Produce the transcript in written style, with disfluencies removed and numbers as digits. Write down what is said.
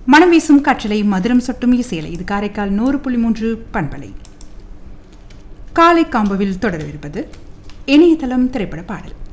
மனம் வீசும் காற்றலை மதுரம் சொட்டும் இசையலை. இது காரைக்கால் 100.3 பண்பலை. காலை காம்புவில் தொடரவிருப்பது இணையதளம் திரைப்பட பாடல்.